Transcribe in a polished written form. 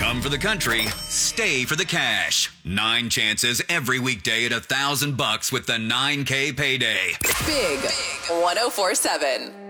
Come for the country, stay for the cash. 9 chances every weekday at $1,000 with the 9K payday. Big 1047.